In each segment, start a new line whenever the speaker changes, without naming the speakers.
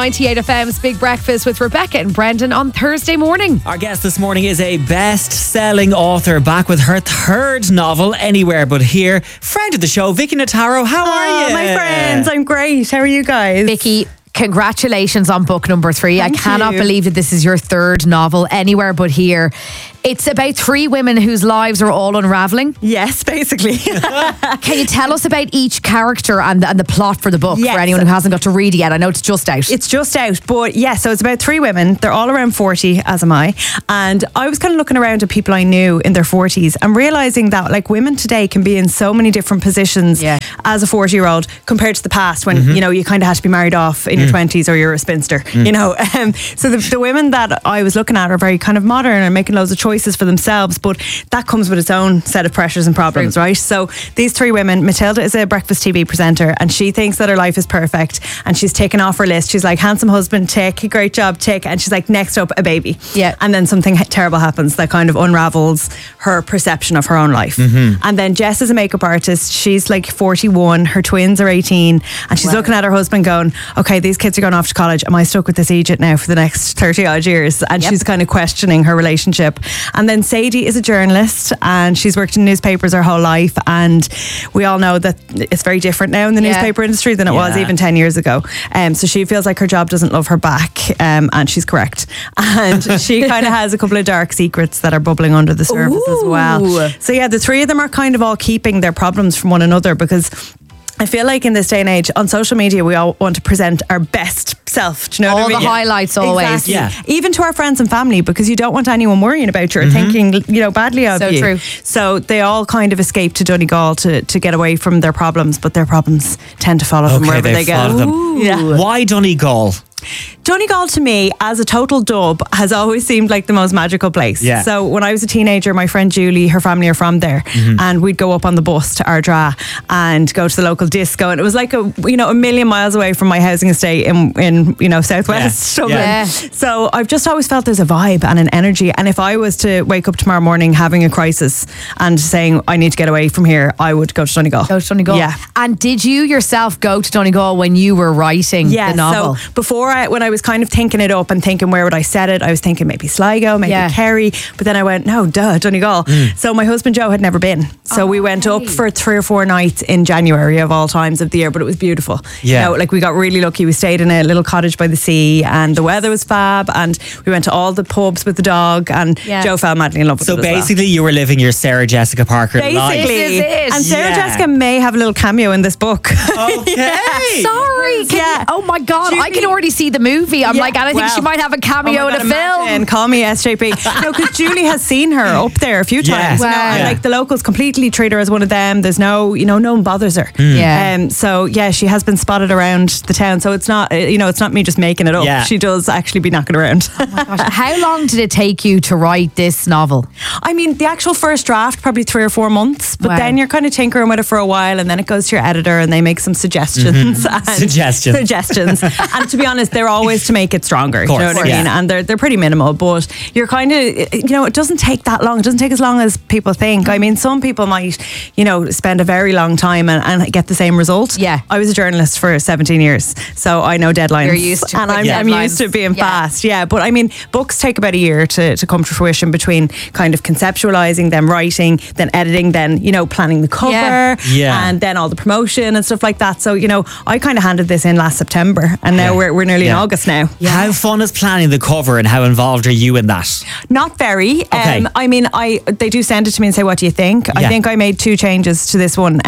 98 FM's Big Breakfast with Rebecca and Brendan on Thursday morning.
Our guest this morning is a best-selling author back with her third novel, Anywhere But Here. Friend of the show, Vicky Notaro. How are you?
My friends, I'm great. How are you guys?
Vicky, congratulations on book number 3.
Thank
I cannot
you.
believe that this is your third novel, Anywhere But Here. It's about 3 women whose lives are all unravelling.
Yes, basically.
Can you tell us about each character and the plot for the book
Yes.
for anyone who hasn't got to read it yet? I know it's just out.
It's just out, but yeah, so it's about 3 women. They're all around 40, as am I. And I was kind of looking around at people I knew in their 40s and realising that like women today can be in so many different positions as a 40-year-old compared to the past when, you know, you kind of had to be married off in your 20s or you're a spinster, you know. So the women that I was looking at are very kind of modern and making loads of choices for themselves, but that comes with its own set of pressures and problems, right? So these 3 women, Matilda is a breakfast TV presenter and she thinks that her life is perfect and she's taken off her list. She's like, handsome husband, tick, great job, tick. And she's like, next up, a baby.
Yeah.
And then something terrible happens that kind of unravels her perception of her own life. And then Jess is a makeup artist. She's like 41, her twins are 18, and she's looking at her husband going, okay, these kids are going off to college. Am I stuck with this Egypt now for the next 30 odd years? And she's kind of questioning her relationship. And then Sadie is a journalist and she's worked in newspapers her whole life, and we all know that it's very different now in the newspaper industry than it was even 10 years ago. So she feels like her job doesn't love her back, and she's correct. And she kind of has a couple of dark secrets that are bubbling under the surface as well. So yeah, the 3 of them are kind of all keeping their problems from one another, because I feel like in this day and age on social media we all want to present our best self. Do you know what I mean?
All the highlights always.
Exactly.
Yeah.
Even to our friends and family, because you don't want anyone worrying about you or thinking, you know, badly of
So
you.
true.
So they all kind of escape to Donegal to get away from their problems, but their problems tend to follow them wherever they go.
follow them.
Yeah.
Why Donegal?
Donegal to me, as a total dub, has always seemed like the most magical place.
Yeah.
So when I was a teenager, my friend Julie, her family are from there, and we'd go up on the bus to Ardra and go to the local disco, and it was like a million miles away from my housing estate in southwest Dublin.
Yeah.
So I've just always felt there's a vibe and an energy, and if I was to wake up tomorrow morning having a crisis and saying I need to get away from here, I would go to Donegal.
Go to Donegal.
Yeah.
And did you yourself go to Donegal when you were writing the novel?
So before when I was kind of thinking it up and thinking where would I set it, I was thinking maybe Sligo, maybe Kerry, but then I went, no, Donegal. So my husband Joe had never been. So we went up for 3 or 4 nights in January of all times of the year, but it was beautiful.
Yeah.
You know, like we got really lucky. We stayed in a little cottage by the sea and the weather was fab, and we went to all the pubs with the dog, and Joe fell madly in love with it
So
as well.
basically you were living your Sarah Jessica Parker life.
Basically.
This is it.
And Sarah
Yeah.
Jessica may have a little cameo in this book.
Okay.
Sorry. Oh my God. I can already see the movie. I'm like, and I think she might have a cameo in a film.
Call me SJP. No, because Julie has seen her up there a few times. You know,
Wow.
and like the locals completely treat her as one of them. There's no one bothers her.
Yeah.
So yeah, she has been spotted around the town. So it's not, it's not me just making it up.
Yeah.
She does actually be knocking around.
How long did it take you to write this novel?
I mean, the actual first draft, probably 3 or 4 months, but
Wow.
then you're kind of tinkering with it for a while, and then it goes to your editor and they make some suggestions. And Suggestions. And to be honest, they're always to make it stronger.
Course,
you know what I mean? And they're pretty minimal, but you're kind of, it doesn't take that long. It doesn't take as long as people think. I mean, some people might, spend a very long time and get the same result.
Yeah.
I was a journalist for 17 years, so I know deadlines.
You're used to
and I'm
deadlines.
used to being fast. Yeah. But I mean, books take about a year to come to fruition, between kind of conceptualizing, then writing, then editing, then, planning the cover, and then all the promotion and stuff like that. So, I kind of handed this in last September, and now we're nearly in August now.
How fun is planning the cover, and how involved are you in that?
Not very.
Okay.
I mean, they do send it to me and say, what do you think? I think I made 2 changes to this one.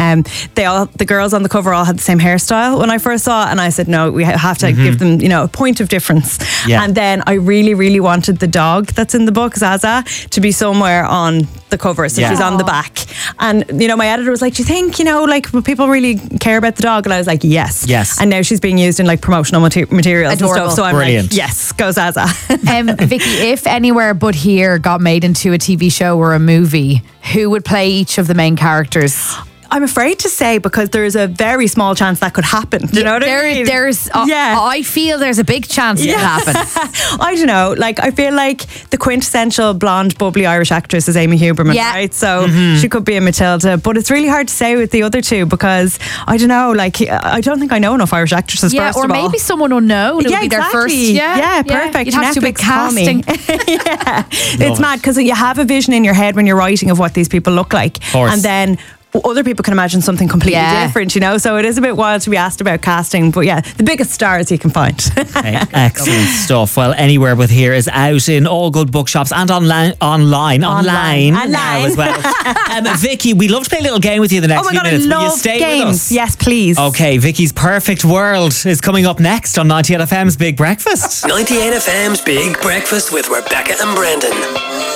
The girls on the cover all had the same hairstyle when I first saw it, and I said, no, we have to give them, a point of difference.
Yeah.
And then I really, really wanted the dog that's in the book, Zaza, to be somewhere on the cover. So she's on the back. And, my editor was like, do you think, will people really care about the dog? And I was like, yes.
Yes.
And now she's being used in like promotional materials
Adorable.
and stuff. So I'm
Brilliant.
like, yes, go Zaza.
Vicky, if Anywhere But Here got made into a TV show or a movie, who would play each of the main characters?
I'm afraid to say, because there's a very small chance that could happen. Do you know what I mean?
I feel there's a big chance it could happen.
I don't know. Like, I feel like the quintessential blonde, bubbly Irish actress is Amy Huberman, right? So she could be a Matilda, but it's really hard to say with the other two because I don't know. Like, I don't think I know enough Irish actresses.
Yeah,
first
or
of all.
maybe someone unknown. It would be their first.
Yeah, perfect.
You'd have to be
Netflix, call me.
casting.
It's mad because you have a vision in your head when you're writing of what these people look like, and then other people can imagine something completely different, you know. So it is a bit wild to be asked about casting, but yeah, the biggest stars you can find.
Excellent stuff. Well, Anywhere But Here is out in all good bookshops and online now as well. Vicky, we'd love to play a little game with you the next few minutes. Will you stay with us?
Yes, please.
Okay, Vicky's Perfect World is coming up next on 98 FM's Big Breakfast.
98 FM's Big Breakfast with Rebecca and Brendan.